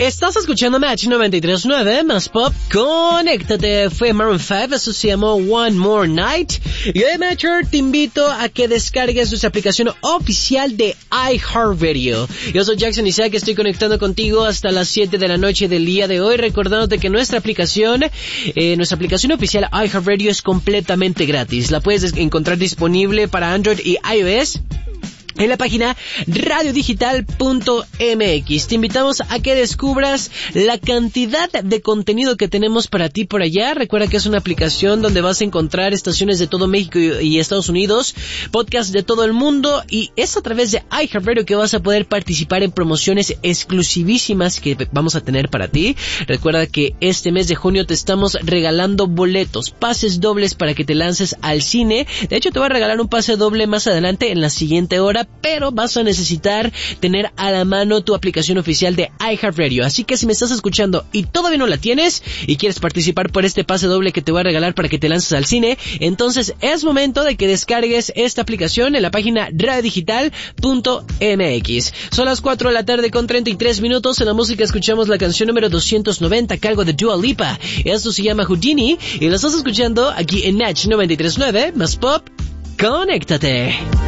Estás escuchando Match 93.9 más pop. Conéctate. Fue Maroon 5, eso se llamó One More Night. Y hoy, Matcher, te invito a que descargues nuestra aplicación oficial de iHeartRadio. Yo soy Jackson Isaac, estoy conectando contigo hasta las 7 de la noche del día de hoy, recordándote que nuestra aplicación oficial iHeartRadio es completamente gratis. La puedes encontrar disponible para Android y iOS en la página radiodigital.mx. Te invitamos a que descubras la cantidad de contenido que tenemos para ti por allá. Recuerda que es una aplicación donde vas a encontrar estaciones de todo México y Estados Unidos, podcasts de todo el mundo, y es a través de iHeartRadio que vas a poder participar en promociones exclusivísimas que vamos a tener para ti. Recuerda que este mes de junio te estamos regalando boletos, pases dobles para que te lances al cine. De hecho, te voy a regalar un pase doble más adelante en la siguiente hora, pero vas a necesitar tener a la mano tu aplicación oficial de iHeartRadio. Así que si me estás escuchando y todavía no la tienes y quieres participar por este pase doble que te voy a regalar para que te lances al cine, entonces es momento de que descargues esta aplicación en la página radiodigital.mx. Son las 4 de la tarde con 33 minutos. En la música escuchamos la canción número 290 a cargo de Dua Lipa. Esto se llama Houdini y lo estás escuchando aquí en Match 93.9 más pop. Conéctate.